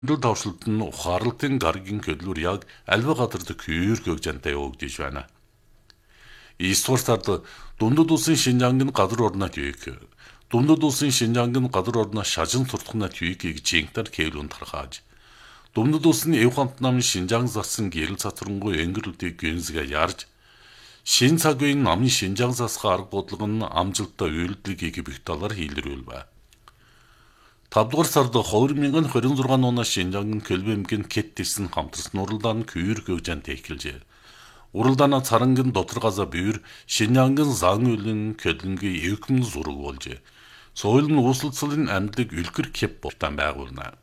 Өндөр давшилт нь ухаарлалтын гарагийн хөдлөөр яг альва газарт хөөргөг жантай явагдаж байна. Ийствэр сард дундад улсын Шинжаанг нь газар орноод юуг. Дундад улсын Шинжаанг нь газар орноо шажин суртахнаад юуг жинктар кэвлүн тархааж. Дундад улсын эв хамт намын Шинжаанг зассан гэрэл цацрангуй энгэрүүдийг гүнзгээ ярж шин цаг үеийн намын Шинжаанг засах арга бодлого нь амжилттай үйлдэлийг бих талаар хийлрүүлвэ. 5 дугаар сард 2026 оноос Шинжаанг Көлбөмбөгийн Кэттсэн хамтарсан уралдаан күйргөг жант эхэлжээ. Уралдаана царангын дотор газа бүйр Шинжаангын зан үйлэн Көлөнгийн эвхэм зураг болжээ. Соёл нь үүсэлцлийн амьдлыг үлгэр кеп болтан байгуулна.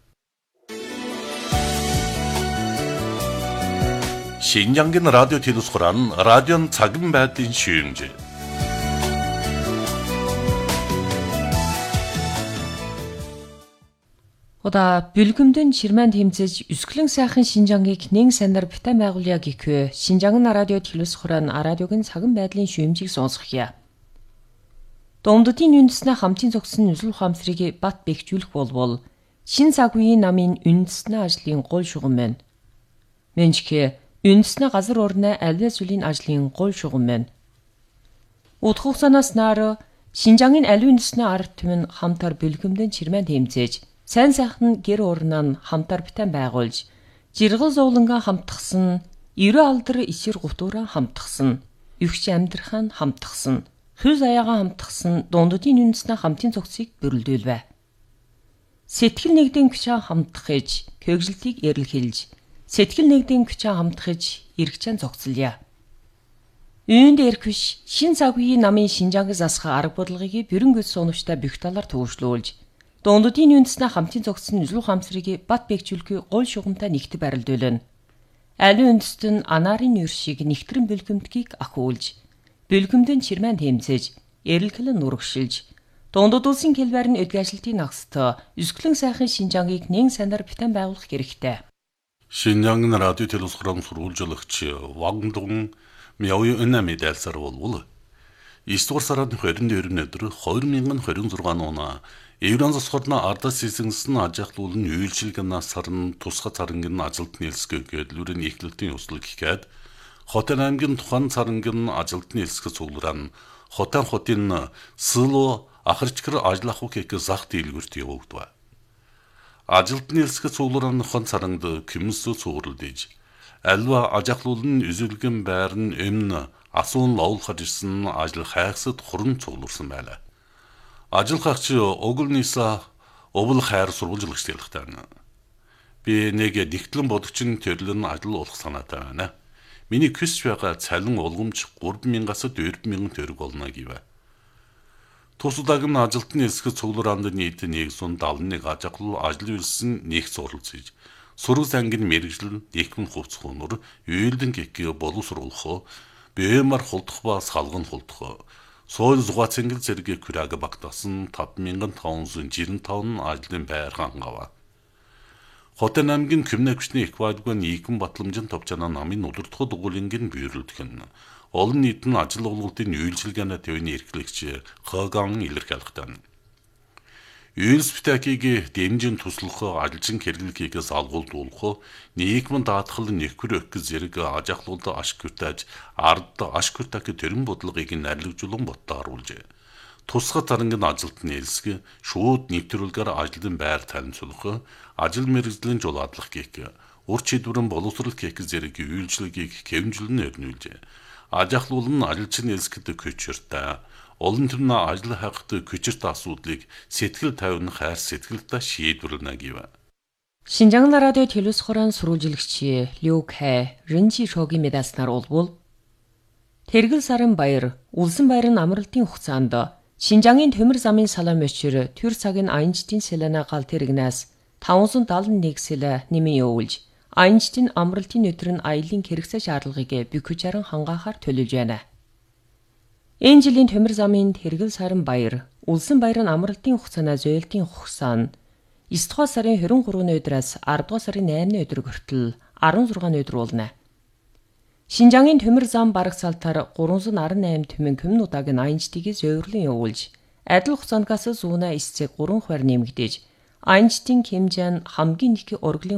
Шинжаангийн радио телевизхорон радион цагын байдлын шүүмж. Ода бүлгэмдэн чирмэн тэмцэж өсгөлэн сайхан Шинжаангийг нэн санаар битэн байгуулъя гэхвэ Шинжаангын радио телевизхорон радиогийн цаган байдлын шүүмжийг сонсгоё. Дундадын үндэснэ хамтын зогсон нөлөө ухаамсрыг бат бэхжүүлэх болбол шин цаг үеийн намын үндэснэ ажлын гол шугам байна. Мэнчхэ үндэснэ газар орны альва зүйлийн ажлын гол шугам байна. Утгахсанаас наар Шинжаангийн альва үндэснэ ард түмэн хамтар бүлгэмдэн чирмэн тэмцэж сайн сайхан гэр орноо нь хамтар битэн байгуулж, жиргэл зовлонгаа хамтгсан, ерөө алдар ишэр гутуураа хамтгсан, өвч амьдрахаа хамтгсан, хүз аяагаа хамтгсан дундадын үндэснэ хамтын цогцыг бүрэлдүүлвэ. Сэтгэл нэгдэн күчээ хамтгахж, көгжилтийг эрэлхийлж, сэтгэл нэгдэн күчээ хамтгахж, эргчэн цогцолъя. Үүнд эрхвш шин цаг үеийн намын Шинжаанг засах арга бодлогыг бүрэн гүйц сунагчтай бүх талаар төвшлүүлж, дундадын үндэснэ хамтын зогссон нөлөө ухаамсрыг бат бэхжүүлэхүй гол шугамтай нэгт барилдуулна. Альва үндэстэн анаарын нэр шиг нэгтрэн бүлгэмдгийг ахиулж, бүлгэмдэн чирмэн тэмцэж, эрэлхэлэн нурагшилж, дундад улсын хэлбэр нь өдгөжлөлтийн нагстай өсгөлэн сайхан Шинжаангийг нэн санаар битэн байгуулах хэрэгтэй. Шинжаанг радио телевизхорон сурвалжлагч Вангдун Мяуи Өнэ мэдээлсээр болвол 9 дугаар сарын 22-ны өдөр 2026 оноо Еврон засхорны ардас сисэнсэн ажиглуулын үйлчилгэн сарын тусгай царангийн ажилд нэлсгэг гэдлүүрийн эхлэлтийн өслөг хийгээд Хотын аймгийн тухайн царангийн ажилд нэлсгэг цугларан Хотын хотын сэло ахарчгэр ажиллах үхэх зах дийлгүрт явагдав. Ажилд нэлсгэг цугларан хон царангд кэмсүү цуглдэж альва ажиглуулын үзүүлгэн байрн өмнө асуун ловлохож ирсэн ажил хайхсад хуран цугларсан байлаа. Ажил хаагч Огулниса овл хайр сурвалжлагч хэлэхтэй. Би нэг нэгтлэн бодогчин төрлөн ажил болох санаатай байна. Миний хүсэж байгаа цалин олгомж 3,000-аас 4,000 төгрөг болно гэвэ. Тус удаагийн ажилтны эсгэг цуглаанд нийт 171 ажиглал ажил үйлсэн нэгц оролцож, сураг зангийн мэргэжил нэгэн хувцс хонор, үйлдэн гэх боловсруулах, бэмар хулдах ба салган хулдах Соёл зугаацэнгэл зэрэг күрэг багтасан 5595 ажлын байр хангава. Хотын аймгийн Кэмнэгчний эквадгийн нийгэм батламжин товчана намын удирдах дугуулингийн бүйрэлдэх нь олон нийтийн ажил олголтын үйлчилгээний төвийн эрхлэгч Хоган илэрхийлэхтэй. Үйлсвтакийг дэмжин туслах ажилчин хэрэглэхээс алгуулдуулах нийгмийн даатгал нэхвэр өгөх зэрэг ажиглуулд ашигтаж ард ашигтаг төрөн бодлогыг нарлагжуулан бодлоо оруулжээ. Тусгай царангийн ажилд нэлсэг шууд нэвтрүүлгээр ажлын байр танилцуулах, ажил мэргэжлийн жуулаадлах гэх ур чидвэрэн боловсрол гэх зэрэг үйлчлэгийг хэмжүүлэн өрнүүлжээ. Ажиглуул нь ажилчин нэлсгэд көчөртэй олон төрлийн ажил хайхад хүчирт асуудлыг сэтгэл тавиулах хайр сэтгэлдээ шийдвэрлэнэ гэв. Шинжаанг радио телевизхорон сурвалжлагч Лю Кэ Рэнжи Шогийн мэдээлснээр болвол Тэргэл сарын баяр, улсын баяр нь амралтын хугацаанд Шинжаангийн төмөр замын салам өчөр төр цагийн аянчдын селена гал тэрэгнээс 571 сэлэ нэмэн явуулж, аянчдын амралтын өдөр нь аялын хэрэгцээ шаардлагыг бөхөж хангаахаар төлөвлөж байна. Энэ жилийн төмөр замын Тэргэл сарын баяр, улсын баяр нь амралтын хугацаанаа зөөлтийн хугацаа нь 9 дугаар сарын 23-ны өдрөөс 10 дугаар сарын 8-ны өдөр хүртэл 16 өдөр болно. Шинжаангийн төмөр зам бараг салтаар 318 төмөн коммунуудыг аянчдыг зөөврлөн явуулж, адил хугацаангаас зүүнэ эсцэг 3 хувиар нэмэгдэж, Айнштейн хэмжээ нь хамгийн их ураглын